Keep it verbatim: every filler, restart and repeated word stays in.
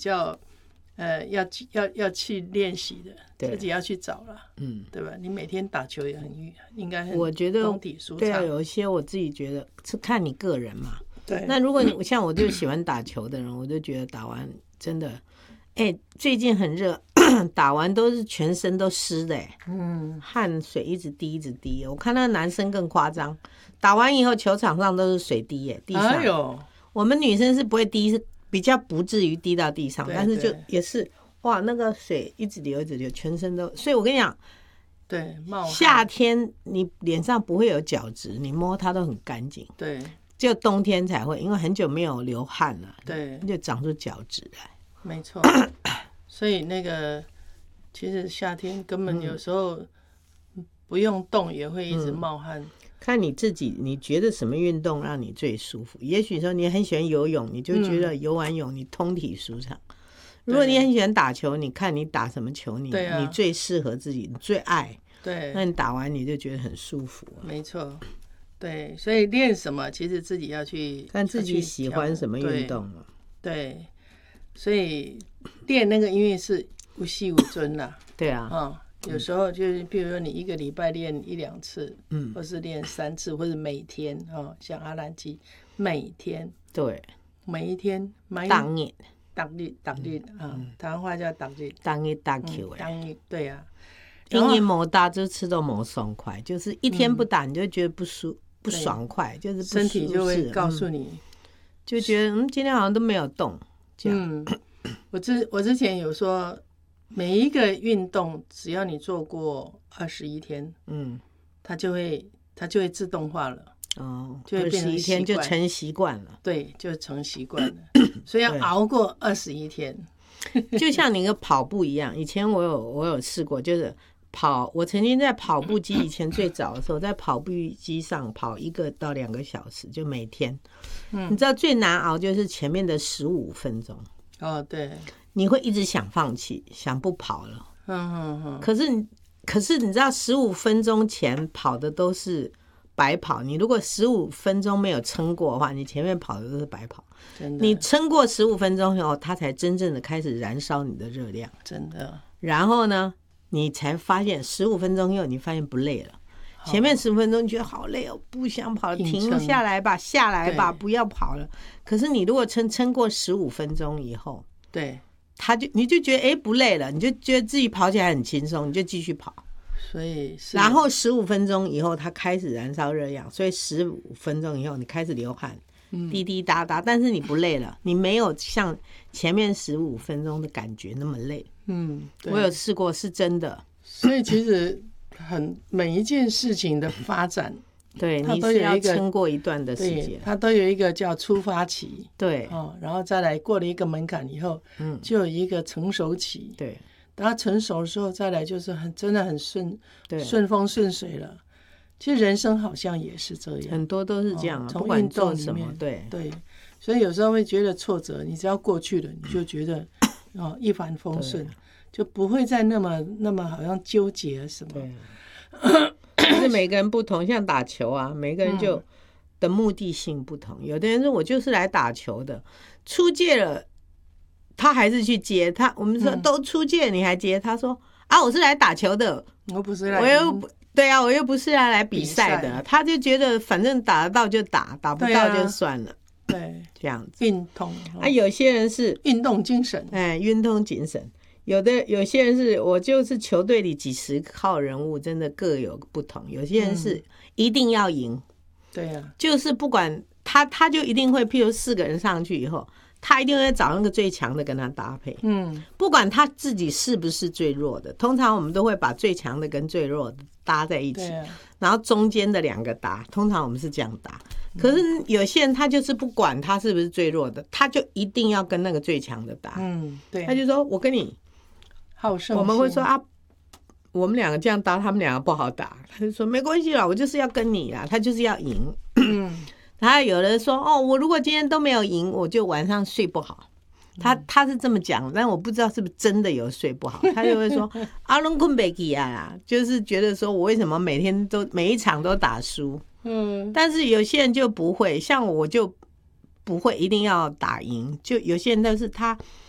较呃要要要去练习的，自己要去找了，嗯，对吧？你每天打球也很应该很， 我觉得通体舒畅。 对啊，有一些我自己觉得是看你个人嘛。 对， 那如果你像我就喜欢打球的人，我就觉得打完真的，哎，最近很热，打完都是全身都湿的，哎，嗯，汗水一直滴一直滴。我看那个男生更夸张，打完以后球场上都是水滴，哎，地上。哎呦，我们女生是不会滴，是比较不至于滴到地上，但是就也是哇，那个水一直流一直流，全身都。所以我跟你讲， 对，冒汗。 夏天你脸上不会有角质，你摸它都很干净。 对。 就冬天才会，因为很久没有流汗了， 对， 就长出角质来。 没错，所以那个其实夏天根本有时候不用动也会一直冒汗。嗯、 看你自己，你觉得什么运动让你最舒服？也许说你很喜欢游泳，你就觉得游完泳你通体舒畅。嗯、如果你很喜欢打球，你看你打什么球你，你、啊、你最适合自己，你最爱， 对， 那你打完你就觉得很舒服、啊。 没错。对，所以练什么，其实自己要去看自己喜欢什么运动嘛。 对，所以练那个音乐是无息无尊啦。 对啊， 嗯，有时候就是，比如说你一个礼拜练一两次，嗯，或是练三次，或者每天哦，像阿兰基每天， 对， 每一天， 当日， 当日，当日啊，台湾话叫当日， 当日打球， 当日，对啊。 因为没打就吃到没爽快，就是一天不打你就觉得不舒。不爽快，就是不身体就会告诉你、嗯， 就觉得嗯，今天好像都没有动。这样， 嗯，我之我之前有说，每一个运动只要你做过二十一天，嗯，它就会它就会自动化了，哦，就会变成二十一天就成习惯了， 对，就成习惯了，所以要熬过二十一天， 就像你个跑步一样。以前我有我有试过，就是。跑，我曾经在跑步机以前最早的时候，在跑步机上跑一个到两个小时，就每天。嗯，你知道最难熬就是前面的十五分钟。 哦，对， 你会一直想放弃，想不跑了。 嗯嗯嗯。 可是，可是你知道，十五分钟前跑的都是白跑。你如果十五分钟没有撑过的话，你前面跑的都是白跑。 真的。 你撑过十五分钟以后，它才真正的开始燃烧你的热量。 真的。 然后呢？你才发现十五分钟以后，你发现不累了。前面十五分钟你觉得好累哦，不想跑了，停下来吧，下来吧，不要跑了。可是你如果撑撑过十五分钟以后， 对， 他就你就觉得哎不累了，你就觉得自己跑起来很轻松，你就继续跑。 所以， 然后十五分钟以后，它开始燃烧热量，所以十五分钟以后你开始流汗，滴滴答答，但是你不累了，你没有像前面十五分钟的感觉那么累。嗯，我有试过，是真的。 所以其实很每一件事情的发展， 对，你是要撑过一段的时间， 它都有一个叫出发期， 对， 哦，然后再来过了一个门槛以后，嗯，就有一个成熟期， 对， 等它成熟的时候，再来就是很真的很顺，对，顺风顺水了。其实人生好像也是这样， 很多都是这样啊， 哦、 不管做什么，对对，所以有时候会觉得挫折，你只要过去了，你就觉得。哦，一帆风顺，就不会再那么那么好像纠结什么。 对，就是每个人不同，像打球啊，每个人就、嗯、的目的性不同。有的人说我就是来打球的，出界了，他还是去接他。我们说都出界，你还接？他说啊，我是来打球的， 我不是来， 我又不对啊，我又不是来来比赛的。他就觉得反正打得到就打，打不到就算了。 对， 这样子运动啊，有些人是运动精神， 哎，运动精神。有的有些人是我就是球队里几十号人物，真的各有不同。有些人是一定要赢，嗯、 对呀、啊， 就是不管他，他就一定会，譬如四个人上去以后，他一定会找那个最强的跟他搭配。嗯，不管他自己是不是最弱的，通常我们都会把最强的跟最弱的搭在一起，啊、然后中间的两个打，通常我们是这样打。可是有些人他就是不管他是不是最弱的，他就一定要跟那个最强的打。嗯，对，他就说我跟你好胜， 我们会说啊，我们两个这样打，他们两个不好打。他就说没关系啦，我就是要跟你啦，他就是要赢。嗯，然后有人说哦，我如果今天都没有赢，我就晚上睡不好。他他是这么讲，但我不知道是不是真的有睡不好。他就会说阿龙困贝基啊，就是觉得说我为什么每天都每一场都打输。嗯，但是有些人就不会，像我就不会一定要打赢。就有些人，但是他